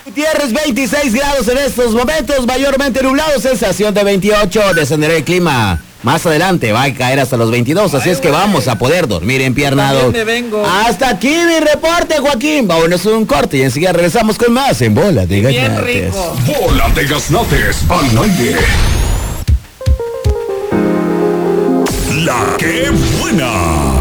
Gutiérrez, 26 grados en estos momentos, mayormente nublado, sensación de 28, descenderá el clima. Más adelante va a caer hasta los 22, así es que vamos a poder dormir empiernados. Hasta aquí mi reporte, Joaquín. Vámonos a un corte y enseguida regresamos con más en Bola de Gaznates. Bola de Gaznates al aire. La que buena.